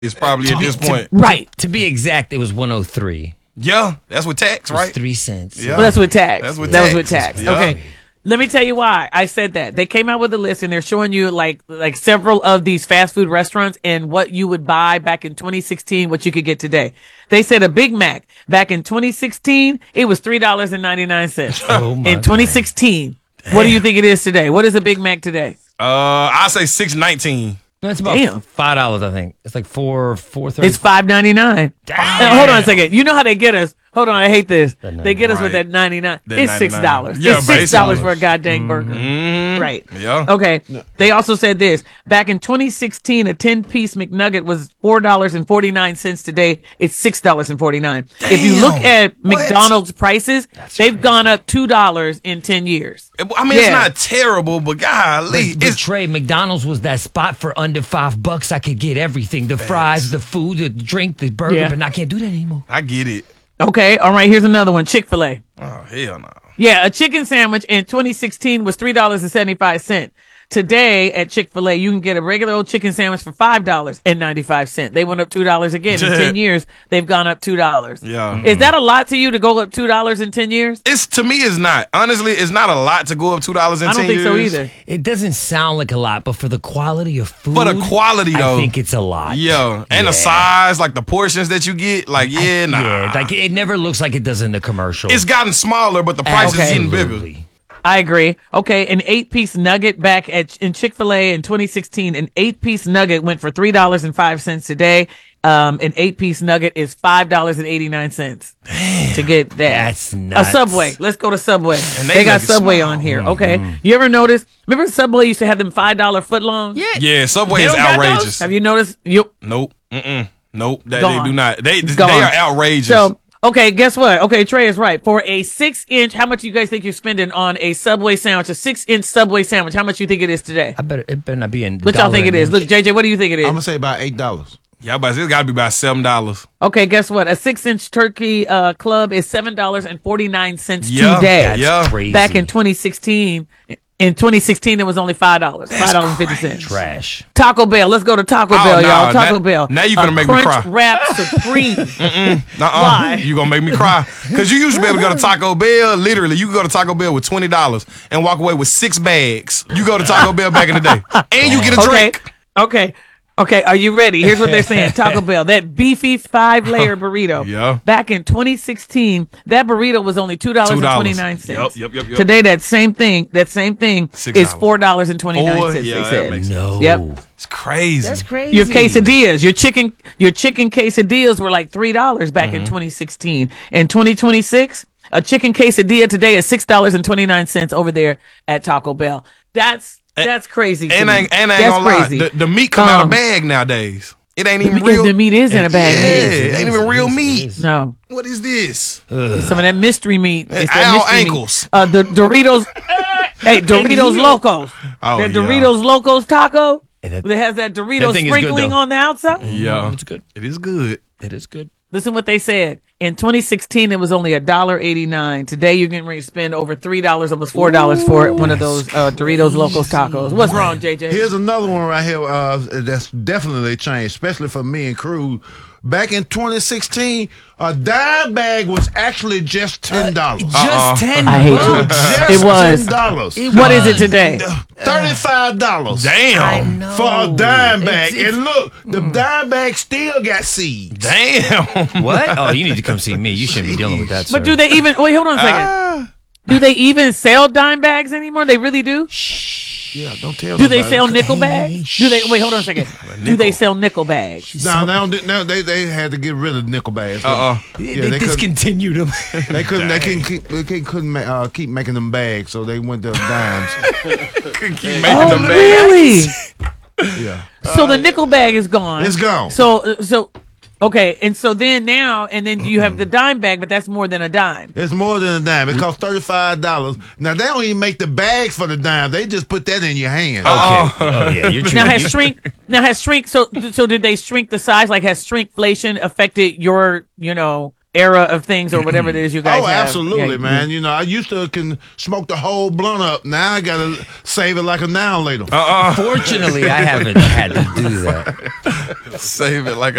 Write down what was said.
It's probably at this point. Right. To be exact, it was 103. Yeah, that's with tax, right? 3 cents. Yeah. Well, that's with tax. That's with that tax. was with tax. Yeah. Okay. Let me tell you why I said that. They came out with a list and they're showing you like several of these fast food restaurants and what you would buy back in 2016, what you could get today. They said a Big Mac back in 2016, it was $3.99. Oh my in 2016. What do you think it is today? What is a Big Mac today? I say $6.19. No, it's about Damn. $5, I think. It's like $4.30. It's $5.99. Hold on a second. You know how they get us? Hold on, I hate this. They get us with Right. that 99. That It's $99. $6. Yeah, It's $6 basically. for a goddamn burger. Right. Yeah. Okay. They also said this. Back in 2016, a 10-piece McNugget was $4.49. Today, it's $6.49. If you look at What? McDonald's prices, they've gone up $2 in 10 years. I mean, it's Yeah. not terrible, but golly, But it's Trey, McDonald's was that spot for under $5. I could get everything: the fries, the food, the drink, the burger. Yeah. But I can't do that anymore. I get it. Okay. All right. Here's another one. Chick-fil-A. Oh hell no. Yeah, a chicken sandwich in 2016 was $3.75. Today at Chick-fil-A, you can get a regular old chicken sandwich for $5.95. They went up $2 again. In 10 years, they've gone up $2. Yeah. Is that a lot to you to go up $2 in 10 years? It's to me, it's not. Honestly, it's not a lot to go up $2 in 10 I don't think years. so either. It doesn't sound like a lot, but for the quality of food, For the quality, though. I think it's a lot. Yeah, and the size, like the portions that you get, like nah. Yeah, like it never looks like it does in the commercial. It's gotten smaller, but the price is getting bigger. Absolutely. I agree. Okay, an 8-piece nugget back in Chick-fil-A in 2016, an 8-piece nugget went for $3.05 today. An 8-piece nugget is $5.89 to get that. That's nuts. A Subway. Let's go to Subway. And They they got make it Subway small. on here. Okay. You ever notice? Remember Subway used to have them $5 footlongs? Yeah, Subway They is don't got those? outrageous. Have you noticed? Nope. Nope. That they Gone. do not. They Gone. are outrageous. So, okay, guess what? Okay, Trey is right. For a 6-inch, how much do you guys think you're spending on a Subway sandwich? A 6-inch Subway sandwich. How much you think it is today? It better not be in. What y'all think it is? Look, JJ, what do you think it is? I'm gonna say about $8. yeah, but it's got to be about $7. Okay, guess what? A 6-inch turkey club is $7.49 Yeah, today. yeah. Crazy. Back in 2016. In 2016, it was only $5. $5.50. Trash. Taco Bell. Let's go to Taco Oh, Bell, nah, y'all. Taco now- Bell. now you gonna make me Crunch cry. Wrap Supreme. Why? You gonna make me cry? Because you used to be able to go to Taco Bell. Literally, you could go to Taco Bell with $20 and walk away with 6 bags. You go to Taco Bell back in the day, and you get a drink. Okay, are you ready? Here's what they're saying. Taco Bell, that beefy 5-layer burrito. Yeah. Back in 2016, that burrito was only $2.29. Yep. Today, that same thing is $4.29. They Yeah, that said. makes No. Yep. It's crazy. That's crazy. Your quesadillas, your chicken quesadillas were like $3 back in 2016. In 2026, a chicken quesadilla today is $6.29 over there at Taco Bell. That's crazy. to And me. I ain't That's gonna lie. crazy. The meat come out of bag nowadays. It ain't even The real. meat is in a bag. Yeah, it ain't even real meat. No, What is this? some of that mystery meat. It's that Owl mystery ankles. Meat. The Doritos. Hey, Doritos Locos. Oh, that yeah. Doritos Locos taco. that- That has that Doritos thing is good, sprinkling though. on the outside. Yeah, It's good. it is good. It is good. Listen what they said. In 2016, it was only $1.89. Today, you're getting ready to spend over $3, almost $4 for one of those Doritos Locos tacos. What's wrong, JJ? Here's another one right here that's definitely changed, especially for me and Cruz. Back in 2016, a dime bag was actually just $10. Just 10. I hate you. Just It was. $10. What is it today? $35 Damn. for a dime bag. It's- And look, the dime bag still got seeds. Damn. What? Oh, you need to come see me. You shouldn't be dealing with that, sir. But do they even? Wait, hold on a second. Do they even sell dime bags anymore? They really do. Yeah, don't tell Do they nobody. sell nickel bags? Do they? Wait, hold on a second. Do they sell nickel bags? No, they had to get rid of nickel bags. Uh-uh. They Yeah, they couldn't, discontinued them. they couldn't keep making them bags, so they went to dimes. Keep making Oh, them bags. really? Yeah, So the nickel bag is gone. it's gone. So okay, and so then you have the dime bag, but that's more than a dime. It's more than a dime. It costs $35. Now they don't even make the bags for the dime. They just put that in your hand. Oh yeah, you're Now true. has shrink. So did they shrink the size? Like has shrinkflation affected your era of things or whatever it is you guys Oh, have. absolutely, Yeah. man. You know, I used to can smoke the whole blunt up. Now I gotta save it like a now later. Fortunately, I haven't had to do that. Save it like